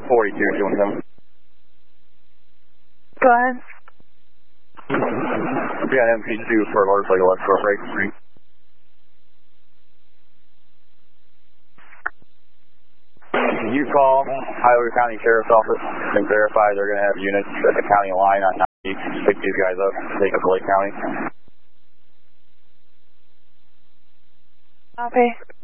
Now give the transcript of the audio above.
42, 217. Go ahead. We got MP2 for motorcycle escort right street. Can you call Iowa County Sheriff's Office and verify they're going to have units at the county line on 90 to pick these guys up and take them to Lake County? Okay.